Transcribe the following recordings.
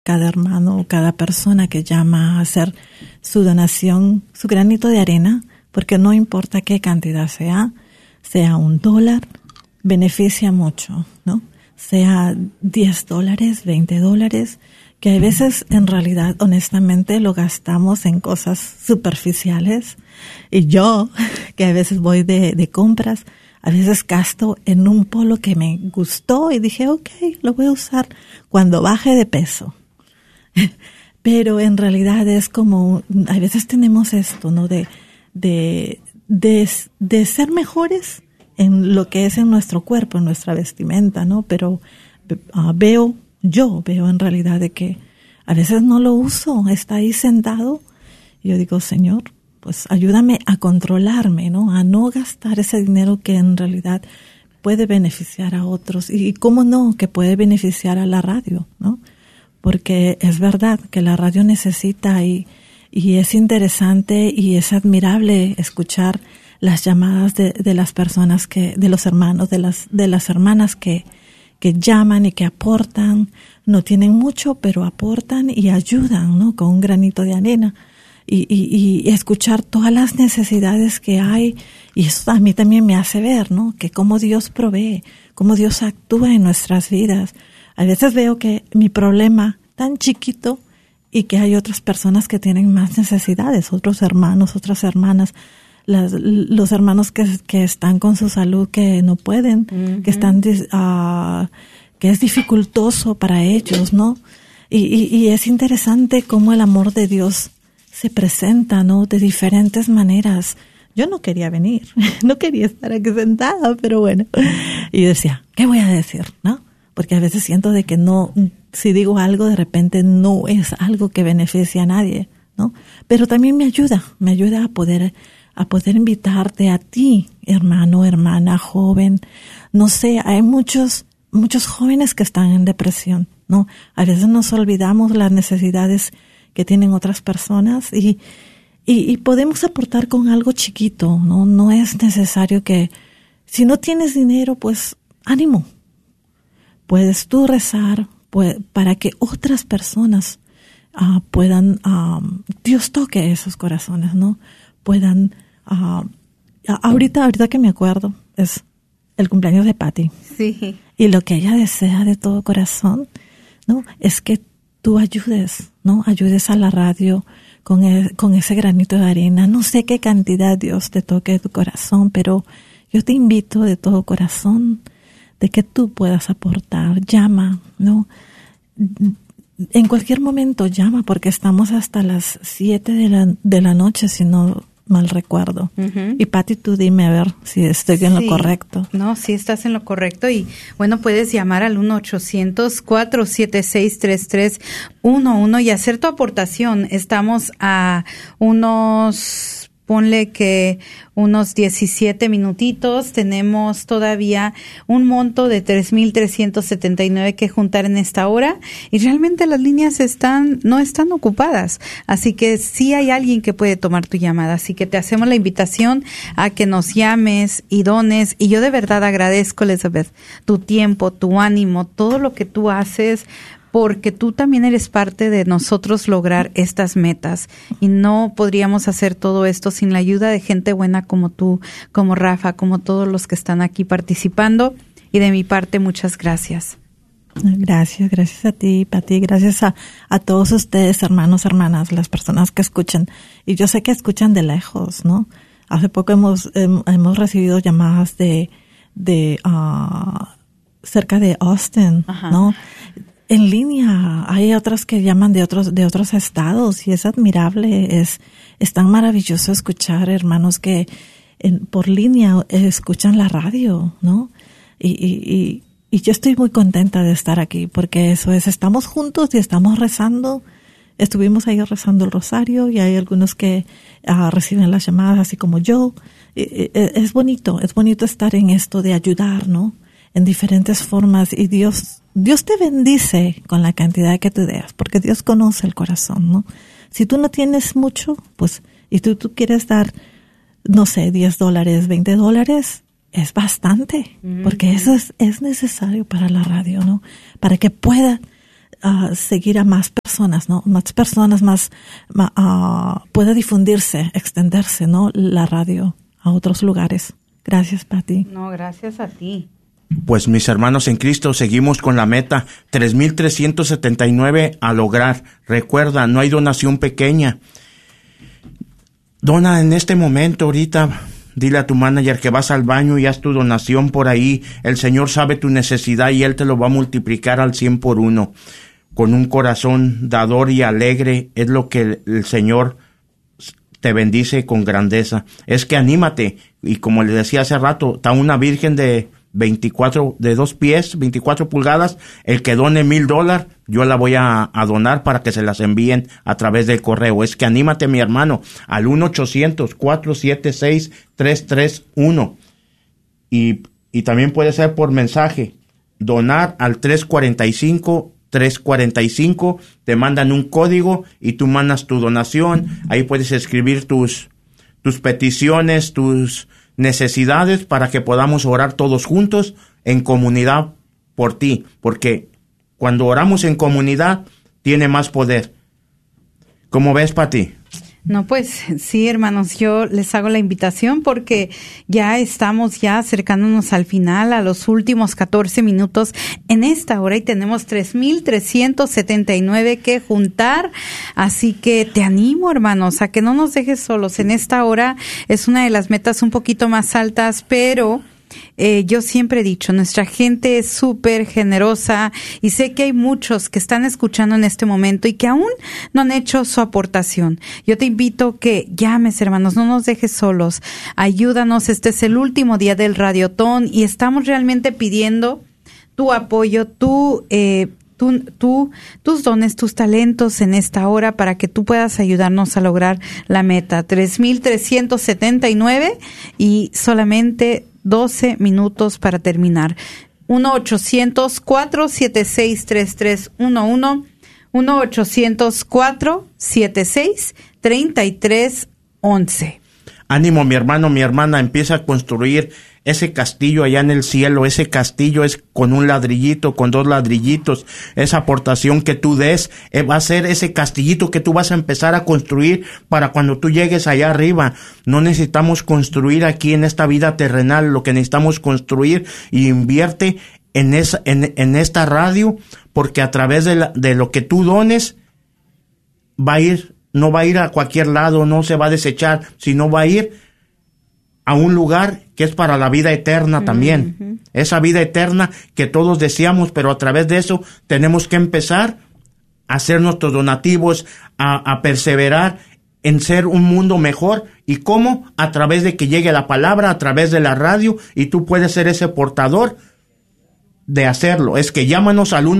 cada hermano o cada persona que llama a hacer su donación, su granito de arena, porque no importa qué cantidad sea $1, beneficia mucho, ¿no? Sea $10, $20, que a veces en realidad honestamente lo gastamos en cosas superficiales. Y yo, que a veces voy de compras, a veces gasto en un polo que me gustó y dije, okay, lo voy a usar cuando baje de peso. Pero en realidad es como, a veces tenemos esto, ¿no? De ser mejores en lo que es en nuestro cuerpo, en nuestra vestimenta, ¿no? Pero veo en realidad de que a veces no lo uso, está ahí sentado. Y yo digo, Señor, pues ayúdame a controlarme, ¿no? A no gastar ese dinero que en realidad puede beneficiar a otros. Y cómo no, que puede beneficiar a la radio, ¿no? Porque es verdad que la radio necesita y es interesante y es admirable escuchar las llamadas de las personas de los hermanos, de las hermanas que llaman y que aportan. No tienen mucho, pero aportan y ayudan, ¿no? Con un granito de arena. Y escuchar todas las necesidades que hay. Y eso a mí también me hace ver, ¿no? Que cómo Dios provee, cómo Dios actúa en nuestras vidas. A veces veo que mi problema tan chiquito y que hay otras personas que tienen más necesidades, otros hermanos, otras hermanas, los hermanos que están con su salud que no pueden, uh-huh, que están que es dificultoso para ellos, ¿no? Y es interesante cómo el amor de Dios se presenta, ¿no? De diferentes maneras. Yo no quería venir, no quería estar aquí sentada, pero bueno. Y decía, ¿qué voy a decir, no? Porque a veces siento de que no, si digo algo de repente no es algo que beneficie a nadie, ¿no? Pero también me ayuda a poder invitarte a ti, hermano, hermana, joven. No sé, hay muchos jóvenes que están en depresión, ¿no? A veces nos olvidamos las necesidades que tienen otras personas y podemos aportar con algo chiquito, ¿no? No es necesario que, si no tienes dinero, pues ánimo. Puedes tú rezar para que otras personas puedan, Dios toque esos corazones, ¿no? Puedan, ahorita que me acuerdo, es el cumpleaños de Patty. Sí. Y lo que ella desea de todo corazón, ¿no? Es que tú ayudes, ¿no? Ayudes a la radio con ese granito de arena. No sé qué cantidad Dios te toque de tu corazón, pero yo te invito de todo corazón de que tú puedas aportar. Llama, ¿no? En cualquier momento llama, porque estamos hasta las 7 de la noche, si no mal recuerdo. Uh-huh. Y Patty, tú dime a ver si estoy en lo correcto. No, sí estás en lo correcto. Y bueno, puedes llamar al 1-800-476-3311 y hacer tu aportación. Estamos a ponle que unos 17 minutitos. Tenemos todavía un monto de 3,379 que juntar en esta hora y realmente las líneas no están ocupadas. Así que sí hay alguien que puede tomar tu llamada. Así que te hacemos la invitación a que nos llames y dones. Y yo de verdad agradezco, Elizabeth, tu tiempo, tu ánimo, todo lo que tú haces, porque tú también eres parte de nosotros lograr estas metas y no podríamos hacer todo esto sin la ayuda de gente buena como tú, como Rafa, como todos los que están aquí participando. Y de mi parte, muchas gracias. Gracias a ti, Pati, gracias a todos ustedes, hermanos, hermanas, las personas que escuchan. Y yo sé que escuchan de lejos, ¿no? Hace poco hemos recibido llamadas de cerca de Austin, ajá, ¿no? En línea, hay otras que llaman de otros estados y es admirable, es tan maravilloso escuchar hermanos que por línea escuchan la radio, ¿no? Y yo estoy muy contenta de estar aquí porque eso es, estamos juntos y estamos rezando. Estuvimos ahí rezando el rosario y hay algunos que reciben las llamadas así como yo. Es bonito estar en esto de ayudar, ¿no? En diferentes formas, y Dios te bendice con la cantidad que tú des, porque Dios conoce el corazón, ¿no? Si tú no tienes mucho, pues, y tú quieres dar, no sé, $10, $20, es bastante, porque eso es necesario para la radio, ¿no? Para que pueda seguir a más personas, ¿no? Más personas, pueda difundirse, extenderse, ¿no? La radio a otros lugares. Gracias, Pati. No, gracias a ti. Pues mis hermanos en Cristo, seguimos con la meta, 3,379 a lograr. Recuerda, no hay donación pequeña. Dona en este momento, ahorita, dile a tu manager que vas al baño y haz tu donación por ahí. El Señor sabe tu necesidad y Él te lo va a multiplicar al 100 por 1. Con un corazón dador y alegre es lo que el Señor te bendice con grandeza. Es que anímate, y como le decía hace rato, está una virgen de 2 pies, 24 pulgadas, el que done $1,000, yo la voy a donar para que se las envíen a través del correo. Es que anímate, mi hermano, al 1-800-476-331. Y también puede ser por mensaje, donar al 345, te mandan un código y tú mandas tu donación. Ahí puedes escribir tus peticiones, tus necesidades, para que podamos orar todos juntos en comunidad por ti, porque cuando oramos en comunidad tiene más poder. ¿Cómo ves, Pati? No, pues sí, hermanos, yo les hago la invitación porque ya estamos acercándonos al final, a los últimos 14 minutos en esta hora, y tenemos 3,379 que juntar. Así que te animo, hermanos, a que no nos dejes solos. En esta hora es una de las metas un poquito más altas, pero yo siempre he dicho, nuestra gente es súper generosa, y sé que hay muchos que están escuchando en este momento y que aún no han hecho su aportación. Yo te invito que llames, hermanos, no nos dejes solos, ayúdanos. Este es el último día del Radiotón y estamos realmente pidiendo tu apoyo, tus dones, tus talentos en esta hora, para que tú puedas ayudarnos a lograr la meta, 3,379, y solamente 12 minutos para terminar. 1-800-476-3311, 1-800-476-3311. Ánimo, mi hermano, mi hermana, empieza a construir ese castillo allá en el cielo. Ese castillo es con un ladrillito, con 2 ladrillitos. Esa aportación que tú des va a ser ese castillito que tú vas a empezar a construir para cuando tú llegues allá arriba. No necesitamos construir aquí en esta vida terrenal, lo que necesitamos construir, y invierte en esta radio, porque a través de lo que tú dones no va a ir a cualquier lado, no se va a desechar, sino va a ir a un lugar que es para la vida eterna también. Uh-huh. Esa vida eterna que todos deseamos, pero a través de eso tenemos que empezar a hacer nuestros donativos, a perseverar en ser un mundo mejor. ¿Y cómo? A través de que llegue la palabra, a través de la radio, y tú puedes ser ese portador de hacerlo. Es que llámanos al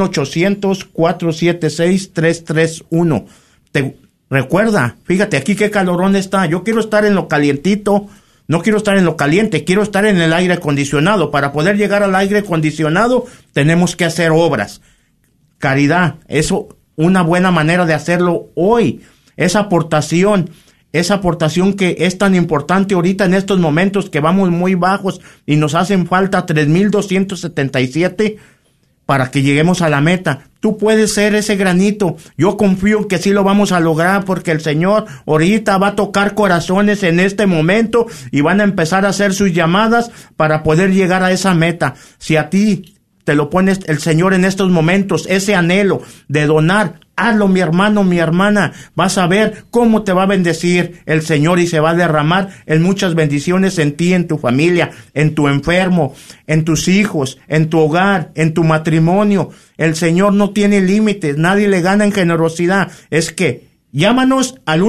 1-800-476-331. Recuerda, fíjate aquí qué calorón está. Yo quiero estar en lo calientito, no quiero estar en lo caliente, quiero estar en el aire acondicionado. Para poder llegar al aire acondicionado tenemos que hacer obras. Caridad, eso, una buena manera de hacerlo hoy. Esa aportación que es tan importante ahorita en estos momentos que vamos muy bajos y nos hacen falta 3,277 para que lleguemos a la meta. Tú puedes ser ese granito. Yo confío que sí lo vamos a lograr, porque el Señor ahorita va a tocar corazones en este momento y van a empezar a hacer sus llamadas para poder llegar a esa meta. Si a ti te lo pones el Señor en estos momentos, ese anhelo de donar, hazlo, mi hermano, mi hermana. Vas a ver cómo te va a bendecir el Señor y se va a derramar en muchas bendiciones en ti, en tu familia, en tu enfermo, en tus hijos, en tu hogar, en tu matrimonio. El Señor no tiene límites, nadie le gana en generosidad. Es que llámanos al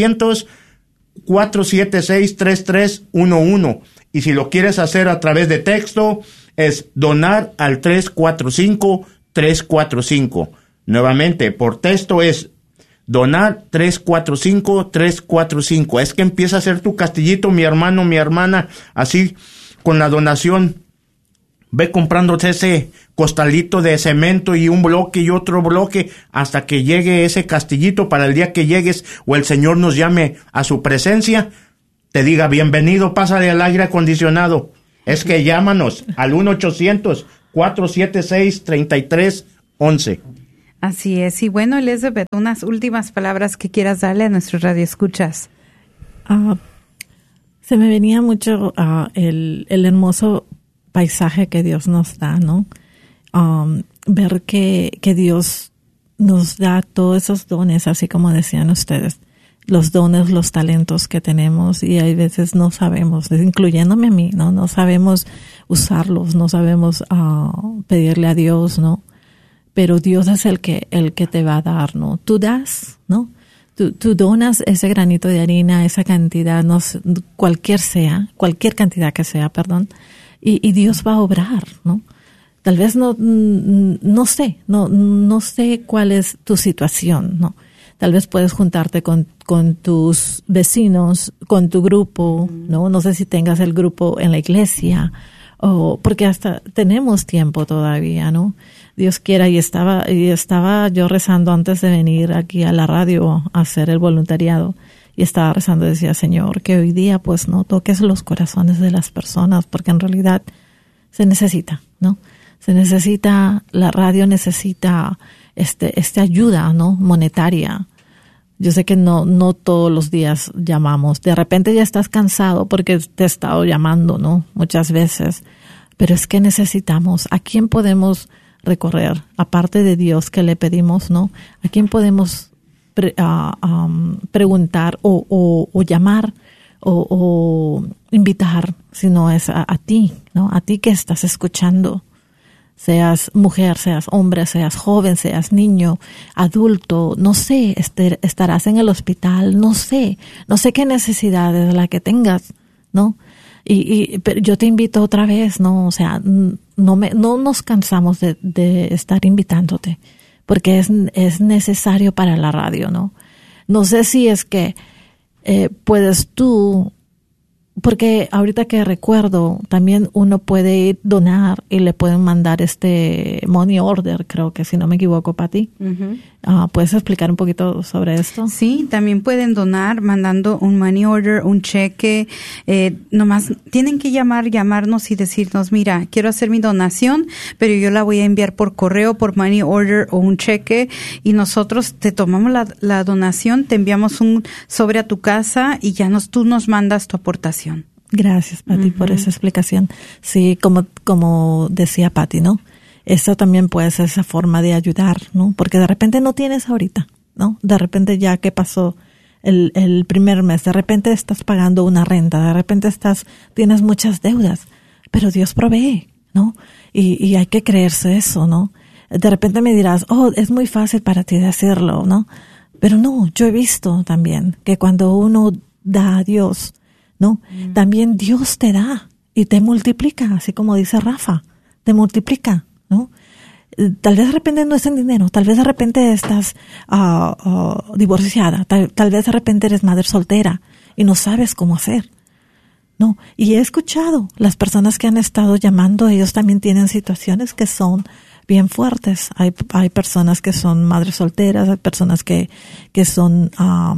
1-800-476-3311. Y si lo quieres hacer a través de texto, es donar al 345-345. Nuevamente, por texto es donar 345-345. Es que empieza a hacer tu castillito, mi hermano, mi hermana, así con la donación. Ve comprándote ese costalito de cemento y un bloque y otro bloque hasta que llegue ese castillito, para el día que llegues o el Señor nos llame a su presencia, te diga: bienvenido, pásale al aire acondicionado. Es que llámanos al 1-800-476-3311. Así es. Y bueno, Elizabeth, unas últimas palabras que quieras darle a nuestros radioescuchas. Se me venía mucho el hermoso paisaje que Dios nos da, ¿no? Ver que Dios nos da todos esos dones, así como decían ustedes, los dones, los talentos que tenemos, y hay veces no sabemos, incluyéndome a mí, ¿no? No sabemos usarlos, no sabemos pedirle a Dios, ¿no? Pero Dios es el que te va a dar, ¿no? Tú das, ¿no? Tú donas ese granito de harina, esa cantidad, no sé, cualquier cantidad que sea, perdón, y Dios va a obrar, ¿no? Tal vez no sé cuál es tu situación, ¿no? Tal vez puedes juntarte con tus vecinos, con tu grupo, ¿no? No sé si tengas el grupo en la iglesia, porque hasta tenemos tiempo todavía, ¿no? Dios quiera, y estaba yo rezando antes de venir aquí a la radio a hacer el voluntariado, y estaba rezando y decía, Señor, que hoy día pues no toques los corazones de las personas, porque en realidad se necesita, ¿no? Se necesita, la radio necesita ayuda, ¿no? Monetaria. Yo sé que no todos los días llamamos. De repente ya estás cansado porque te he estado llamando, ¿no? Muchas veces. Pero es que necesitamos. ¿A quién podemos recorrer? Aparte de Dios que le pedimos, ¿no? ¿A quién podemos preguntar o llamar o invitar si no es a ti, ¿no? A ti que estás escuchando. Seas mujer, seas hombre, seas joven, seas niño, adulto, no sé, estarás en el hospital, no sé qué necesidad es la que tengas, ¿no? Pero yo te invito otra vez, ¿no? O sea, no nos cansamos de estar invitándote, porque es necesario para la radio, ¿no? No sé si es que puedes tú, porque ahorita que recuerdo, también uno puede ir donar y le pueden mandar money order, creo que si no me equivoco, Pati. Uh-huh. ¿Puedes explicar un poquito sobre esto? Sí, también pueden donar mandando un money order, un cheque. Nomás tienen que llamarnos y decirnos, mira, quiero hacer mi donación, pero yo la voy a enviar por correo, por money order o un cheque, y nosotros te tomamos la donación, te enviamos un sobre a tu casa y ya tú nos mandas tu aportación. Gracias, Pati, por esa explicación. Sí, como decía Pati, ¿no? Eso también puede ser esa forma de ayudar, ¿no? Porque de repente no tienes ahorita, ¿no? De repente ya que pasó el primer mes, de repente estás pagando una renta, de repente tienes muchas deudas, pero Dios provee, ¿no? Y hay que creerse eso, ¿no? De repente me dirás, es muy fácil para ti decirlo, ¿no? Pero no, yo he visto también que cuando uno da a Dios, ¿no? También Dios te da y te multiplica, así como dice Rafa, te multiplica, ¿no? Tal vez de repente no es en dinero, tal vez de repente estás divorciada, tal vez de repente eres madre soltera y no sabes cómo hacer, ¿no? Y he escuchado las personas que han estado llamando, ellos también tienen situaciones que son bien fuertes. Hay personas que son madres solteras, hay personas que son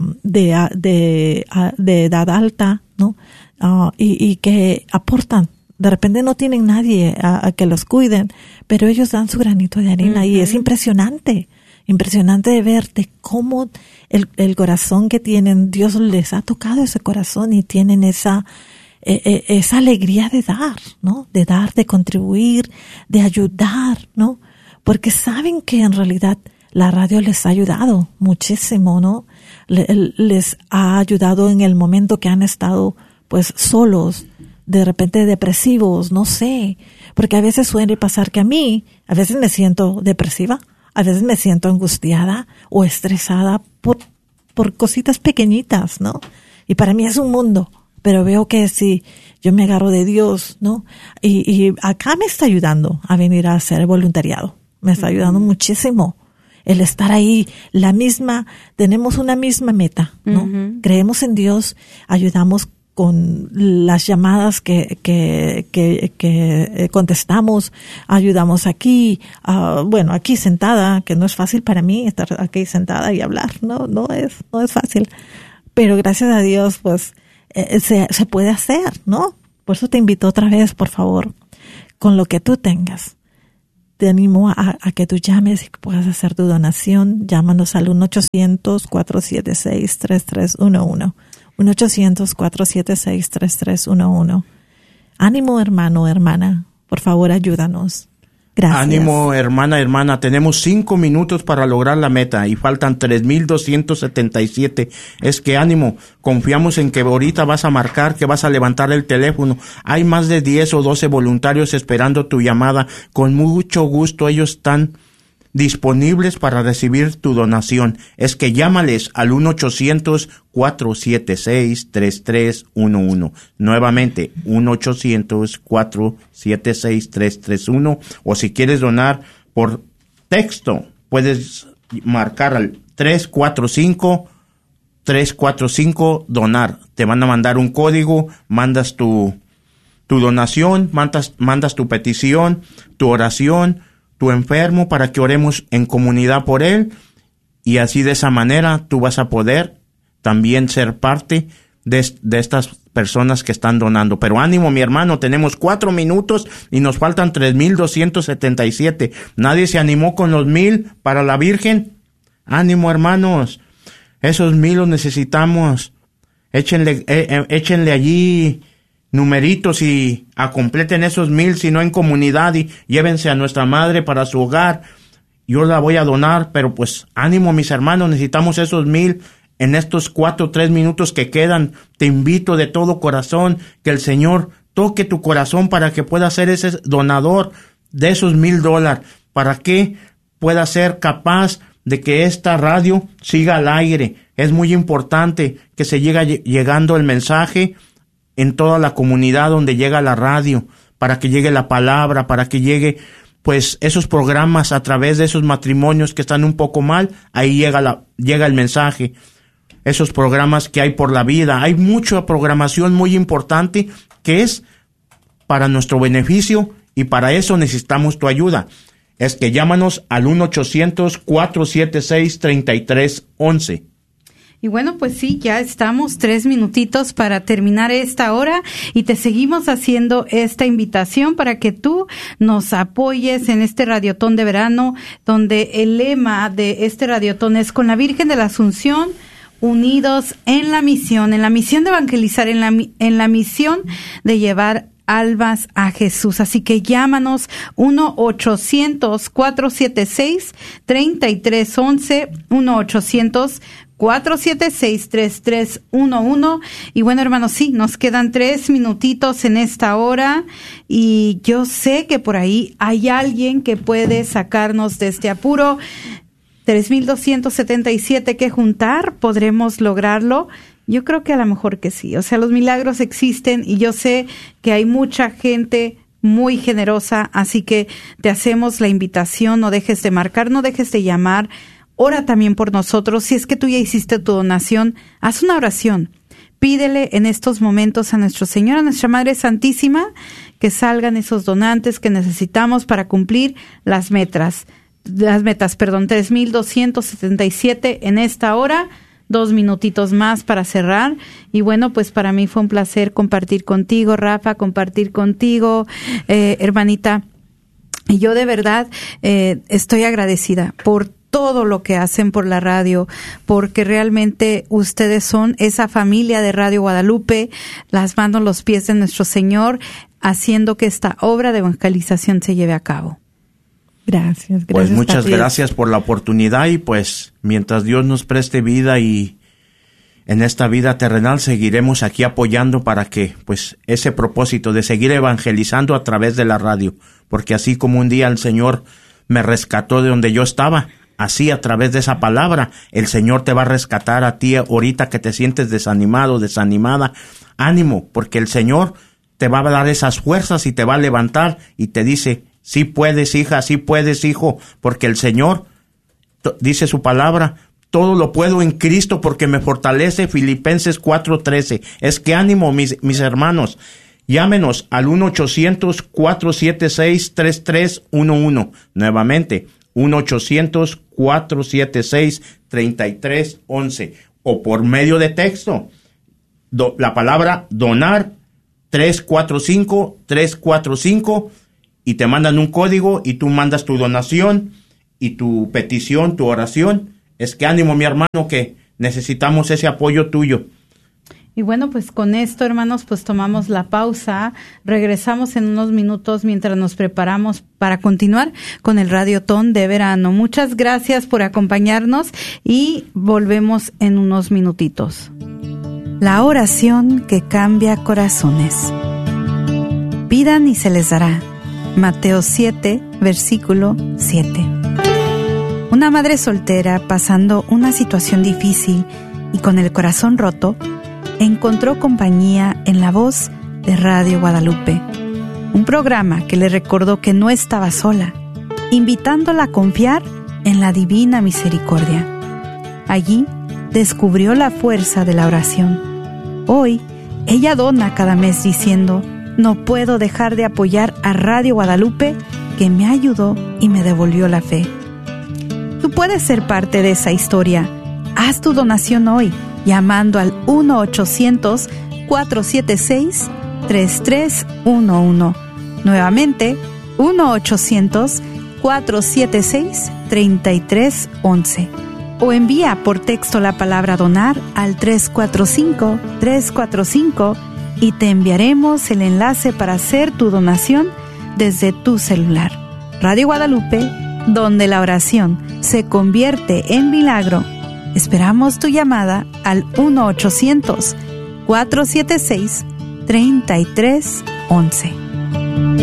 de edad alta, ¿no? Y que aportan. De repente no tienen nadie a que los cuiden, pero ellos dan su granito de arena. Uh-huh. Y es impresionante de ver de cómo el corazón que tienen, Dios les ha tocado ese corazón y tienen esa alegría de dar, ¿no? De dar, de contribuir, de ayudar, ¿no? Porque saben que en realidad la radio les ha ayudado muchísimo, ¿no? Les ha ayudado en el momento que han estado, pues, solos, de repente depresivos, no sé. Porque a veces suele pasar que a veces me siento depresiva, a veces me siento angustiada o estresada por cositas pequeñitas, ¿no? Y para mí es un mundo. Pero veo que si yo me agarro de Dios, ¿no? Y acá me está ayudando a venir a hacer voluntariado. Me está ayudando muchísimo. El estar ahí, tenemos una misma meta, ¿no? Uh-huh. Creemos en Dios, ayudamos con las llamadas que contestamos, ayudamos aquí, aquí sentada, que no es fácil para mí estar aquí sentada y hablar, no es fácil. Pero gracias a Dios, pues, se puede hacer, ¿no? Por eso te invito otra vez, por favor, con lo que tú tengas, te animo a que tú llames y puedas hacer tu donación. Llámanos al 1-800-476-3311. 1-800-476-3311. Ánimo, hermano, hermana. Por favor, ayúdanos. Gracias. Ánimo, hermana. Tenemos 5 minutos para lograr la meta y faltan 3,277. Es que ánimo, confiamos en que ahorita vas a marcar, que vas a levantar el teléfono. Hay más de 10 o 12 voluntarios esperando tu llamada. Con mucho gusto ellos están disponibles para recibir tu donación. Es que llámales al 1-800-476-3311. Nuevamente, 1-800-476-3311. O si quieres donar por texto, puedes marcar al 345 donar. Te van a mandar un código, mandas tu donación, mandas tu petición, tu oración, tu enfermo, para que oremos en comunidad por él, y así de esa manera tú vas a poder también ser parte de estas personas que están donando. Pero ánimo, mi hermano, tenemos 4 minutos y nos faltan 3,277. Nadie se animó con los 1,000 para la Virgen. Ánimo, hermanos, esos 1,000 los necesitamos. Échenle allí numeritos y completen esos 1,000, si no en comunidad, y llévense a nuestra madre para su hogar. Yo la voy a donar, pero pues ánimo, mis hermanos, necesitamos esos 1,000 en estos 3 minutos que quedan. Te invito de todo corazón que el Señor toque tu corazón para que puedas ser ese donador de esos $1,000, para que puedas ser capaz de que esta radio siga al aire. Es muy importante que se llegando el mensaje en toda la comunidad donde llega la radio, para que llegue la palabra, para que llegue pues esos programas a través de esos matrimonios que están un poco mal. Ahí llega el mensaje. Esos programas que hay por la vida, hay mucha programación muy importante que es para nuestro beneficio, y para eso necesitamos tu ayuda. Es que llámanos al 1-800-476-3311. Y bueno, pues sí, ya estamos 3 minutitos para terminar esta hora, y te seguimos haciendo esta invitación para que tú nos apoyes en este radiotón de verano, donde el lema de este radiotón es: con la Virgen de la Asunción, unidos en la misión de evangelizar, en la misión de llevar almas a Jesús. Así que llámanos 1-800-476-3311, 1-800-476-3311. Y bueno, hermanos, sí, nos quedan 3 minutitos en esta hora, y yo sé que por ahí hay alguien que puede sacarnos de este apuro. 3,277 que juntar, ¿podremos lograrlo? Yo creo que a lo mejor que sí. O sea, los milagros existen, y yo sé que hay mucha gente muy generosa, así que te hacemos la invitación: no dejes de marcar, no dejes de llamar. Ora también por nosotros. Si es que tú ya hiciste tu donación, haz una oración. Pídele en estos momentos a nuestro Señor, a nuestra Madre Santísima, que salgan esos donantes que necesitamos para cumplir las metas. 3,277 en esta hora. 2 minutitos más para cerrar. Y bueno, pues para mí fue un placer compartir contigo, Rafa, compartir contigo, hermanita. Y yo de verdad estoy agradecida por todo lo que hacen por la radio, porque realmente ustedes son esa familia de Radio Guadalupe, las manos, los pies de nuestro Señor, haciendo que esta obra de evangelización se lleve a cabo. Gracias. Pues muchas gracias por la oportunidad, y pues mientras Dios nos preste vida y en esta vida terrenal, seguiremos aquí apoyando para que pues ese propósito de seguir evangelizando a través de la radio, porque así como un día el Señor me rescató de donde yo estaba, así a través de esa palabra el Señor te va a rescatar a ti ahorita que te sientes desanimado, desanimada. Ánimo, porque el Señor te va a dar esas fuerzas y te va a levantar y te dice: sí puedes, hija, sí puedes, hijo, porque el Señor dice su palabra: todo lo puedo en Cristo porque me fortalece. Filipenses 4:13. Es que ánimo, mis hermanos. Llámenos al 1-800-476-3311. Nuevamente, 1-800-476-3311. O por medio de texto, la palabra donar, 345-345, y te mandan un código y tú mandas tu donación y tu petición, tu oración. Es que ánimo, mi hermano, que necesitamos ese apoyo tuyo. Y bueno, pues con esto, hermanos, pues tomamos la pausa, regresamos en unos minutos mientras nos preparamos para continuar con el Radiotón de verano. Muchas gracias por acompañarnos y volvemos en unos minutitos. La oración que cambia corazones. Pidan y se les dará. Mateo 7, versículo 7. Una madre soltera pasando una situación difícil y con el corazón roto, encontró compañía en la voz de Radio Guadalupe, un programa que le recordó que no estaba sola, invitándola a confiar en la divina misericordia. Allí descubrió la fuerza de la oración. Hoy, ella dona cada mes diciendo: no puedo dejar de apoyar a Radio Guadalupe, que me ayudó y me devolvió la fe. Tú puedes ser parte de esa historia. Haz tu donación hoy, llamando al 1-800-476-3311. Nuevamente, 1-800-476-3311. O envía por texto la palabra donar al 345-345 y te enviaremos el enlace para hacer tu donación desde tu celular. Radio Guadalupe, donde la oración se convierte en milagro. Esperamos tu llamada al 1-800-476-3311.